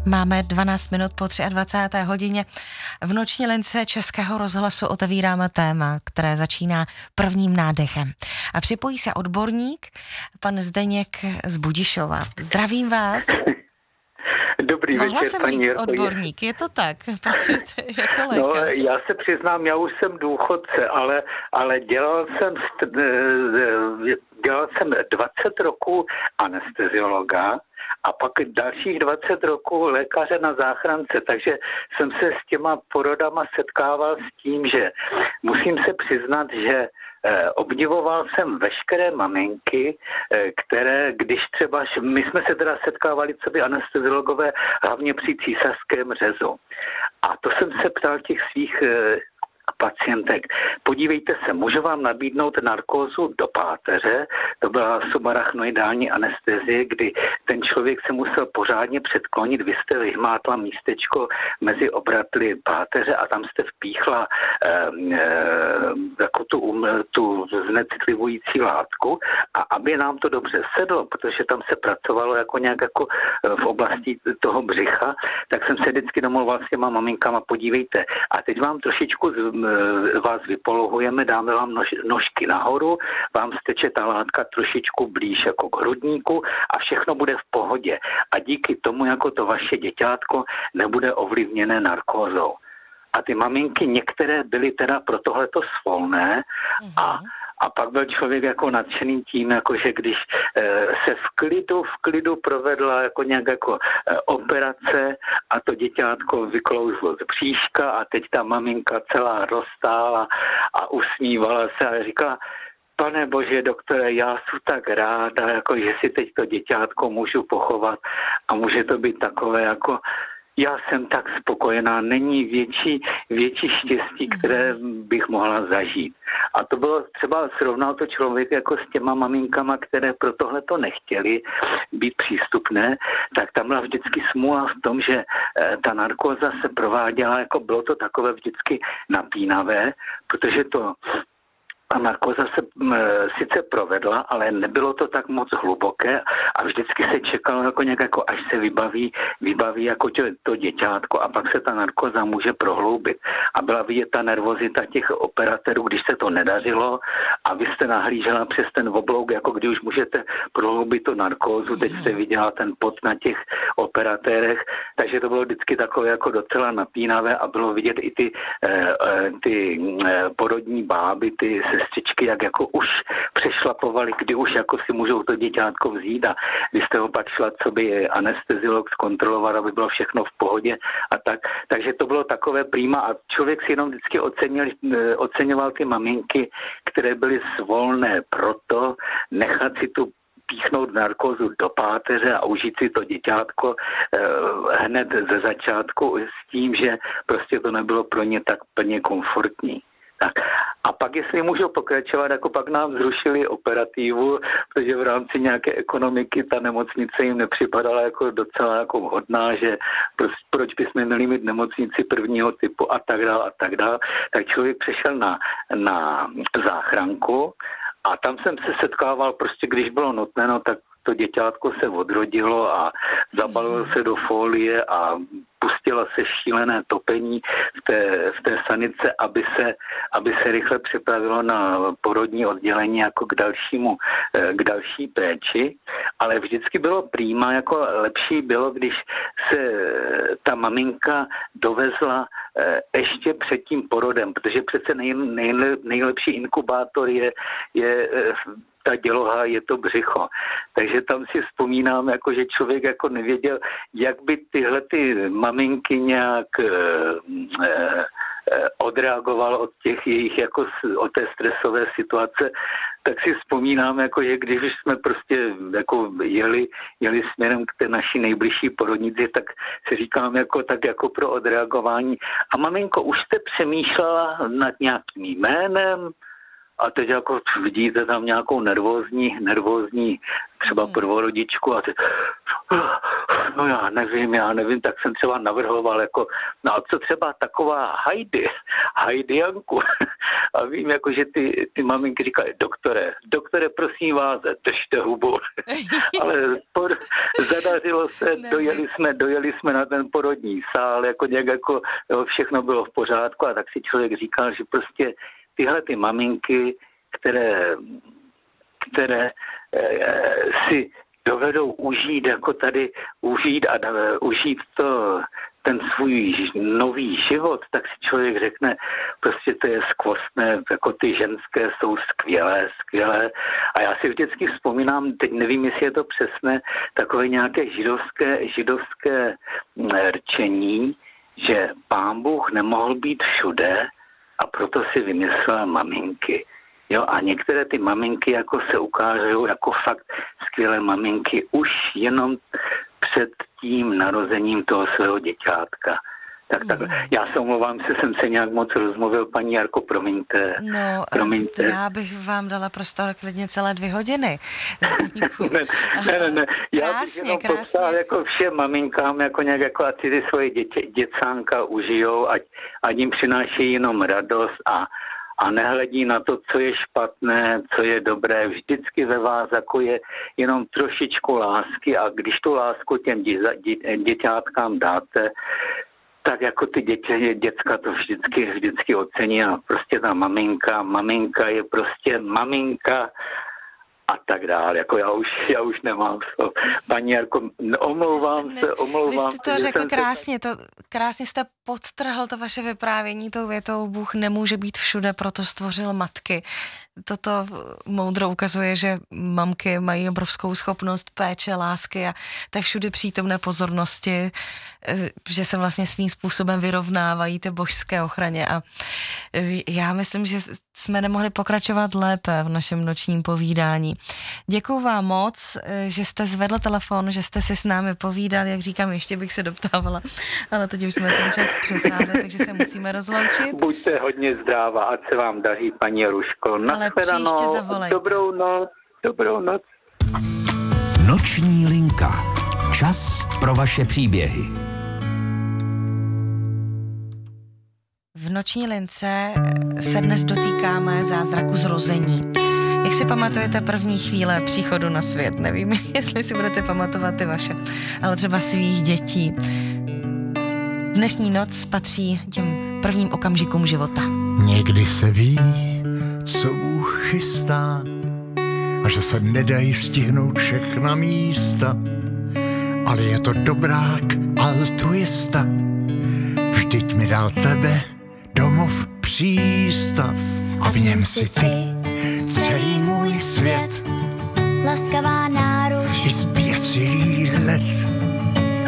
Máme 12 minut po 23. hodině. V noční lince Českého rozhlasu otevíráme téma, které začíná prvním nádechem. A připojí se odborník, pan Zdeněk z Budišova. Zdravím vás. Dobrý Mohla večer, jsem paní říct odborník, je to tak? Pracujete jako No, lékař? já se přiznám, já už jsem důchodce, ale dělal jsem 20 roků anesteziologa a pak dalších 20 roků lékaře na záchrance, takže jsem se s těma porodama setkával s tím, že musím se přiznat, že obdivoval jsem veškeré maminky, které, když třeba, my jsme se teda setkávali co by anesteziologové, hlavně při císařském řezu. A to jsem se ptal těch svých pacientek. Podívejte se, můžu vám nabídnout narkózu do páteře, to byla subarachnoidální anestezie, kdy ten člověk se musel pořádně předklonit, vy jste vyhmátla místečko mezi obratly páteře a tam jste vpíchla jako tu znecitlivující látku a aby nám to dobře sedlo, protože tam se pracovalo jako nějak jako v oblasti toho břicha, tak jsem se vždycky domluval s těma maminkama, podívejte, a teď vám trošičku vás vypolohujeme, dáme vám nožky nahoru, vám steče ta látka trošičku blíž jako k hrudníku a všechno bude v pohodě. A díky tomu, jako to vaše děťátko nebude ovlivněné narkózou. A ty maminky některé byly teda pro tohleto svolné a pak byl člověk jako nadšený tím, jako že když se v klidu provedla jako nějak jako operace a to děťátko vyklouzlo z bříška a teď ta maminka celá roztála a usmívala se a říkala: Pane bože, doktore, já jsem tak ráda, jako že si teď to děťátko můžu pochovat a může to být takové jako já jsem tak spokojená, není větší štěstí, které bych mohla zažít. A to bylo třeba, srovnal to člověk jako s těma maminkama, které pro tohle to nechtěli být přístupné, tak tam byla vždycky smůla v tom, že ta narkóza se prováděla, jako bylo to takové vždycky napínavé, protože ta narkóza se sice provedla, ale nebylo to tak moc hluboké a vždycky se čekalo jako nějak, jako až se vybaví jako to děťátko a pak se ta narkóza může prohloubit. A byla vidět ta nervozita těch operatérů, když se to nedařilo a vy jste nahlížela přes ten oblouk, jako když už můžete prohloubit tu narkózu, teď jste viděla ten pot na těch operatérech, takže to bylo vždycky takové jako docela napínavé a bylo vidět i ty porodní báby, ty sestřičky, jak jako už přešlapovali, kdy už jako si můžou to děťátko vzít a vy jste ho pak šla, co by anesteziolog zkontrolovat, aby bylo všechno v pohodě a tak. Takže to bylo takové prima a člověk si jenom vždycky oceňoval ty maminky, které byly svolné proto nechat si tu píchnout narkózu do páteře a užít si to děťátko hned ze začátku s tím, že prostě to nebylo pro ně tak plně komfortní. Tak. A pak, jestli můžu pokračovat, jako pak nám zrušili operativu, protože v rámci nějaké ekonomiky ta nemocnice jim nepřipadala jako docela jako vhodná, že proč bychom měli mít nemocnici prvního typu a tak dále. Tak člověk přešel na záchranku a tam jsem se setkával prostě, když bylo nutné, no tak to děťátko se odrodilo a zabalilo se do folie a pustilo se šílené topení v té sanice, aby se rychle připravilo na porodní oddělení jako k další péči, ale vždycky bylo prima, jako lepší bylo, když se ta maminka dovezla ještě před tím porodem, protože přece nejlepší inkubátor je ta děloha, je to břicho. Takže tam si vzpomínám, jako, že člověk jako nevěděl, jak by tyhle ty maminky nějak odreagoval od těch jejich, jako od té stresové situace, tak si vzpomínám, jako, že když jsme prostě jako jeli směrem k té naší nejbližší porodnici, tak si říkám, jako, tak jako pro odreagování. A maminko, už jste přemýšlela nad nějakým jménem? A teď jako vidíte tam nějakou nervózní třeba prvorodičku a teď, no já nevím, tak jsem třeba navrhoval jako, no a co třeba taková Heidi Janku, A vím, jako, že ty maminky říkají, doktore, prosím vás, držte hubu. Ale zadařilo se, dojeli jsme na ten porodní sál, jako nějak jako všechno bylo v pořádku a tak si člověk říkal, že prostě tyhle ty maminky, které si dovedou užít, jako tady užít ten svůj nový život, tak si člověk řekne, prostě to je skvostné, jako ty ženské jsou skvělé. A já si vždycky vzpomínám, teď nevím, jestli je to přesné, takové nějaké židovské rčení, že Pán Bůh nemohl být všude a proto si vymyslel maminky. Jo, a některé ty maminky jako se ukážou jako fakt skvělé maminky už jenom před tím narozením toho svého děťátka. Tak, já se omlouvám, že jsem se nějak moc rozmluvil, paní Jarko, promiňte. Promiňte. Já bych vám dala prostor klidně celé 2 hodiny. Ne. Já bych jenom popsal jako všem maminkám, jako nějak jako ať si ty svoje děcánka užijou, ať jim přinášejí jenom radost a nehledí na to, co je špatné, co je dobré. Vždycky ve vás jako je jenom trošičku lásky a když tu lásku těm děťátkám dáte, tak jako ty děcka to vždycky ocení a prostě ta maminka je prostě maminka a tak dále. Jako já už nemám slov. Paní Jarko, omlouvám se. Vy jste to řekl krásně, krásně jste podtrhl to vaše vyprávění tou větou, Bůh nemůže být všude, proto stvořil matky. Toto moudro ukazuje, že mamky mají obrovskou schopnost péče, lásky a té všude přítomné pozornosti, že se vlastně svým způsobem vyrovnávají té božské ochraně a já myslím, že jsme nemohli pokračovat lépe v našem nočním povídání. Děkuju vám moc, že jste zvedl telefon, že jste si s námi povídal, jak říkám, ještě bych se doptávala, ale teď už jsme ten čas přesáhli, takže se musíme rozloučit. Buďte hodně zdráva, ať se vám daří, paní Jaruško. Ale příště zavolejte. Dobrou noc. Noční linka. Čas pro vaše příběhy. V noční lince se dnes dotýkáme zázraku zrození. Jak si pamatujete první chvíle příchodu na svět? Nevím, jestli si budete pamatovat ty vaše, ale třeba svých dětí. Dnešní noc patří těm prvním okamžikům života. Někdy se ví, co Bůh chystá a že se nedají stihnout všechna místa, ale je to dobrák altruista. Vždyť mi dal tebe domov přístav a v něm si ty celý můj svět, laskavá náruč i zběsilý let.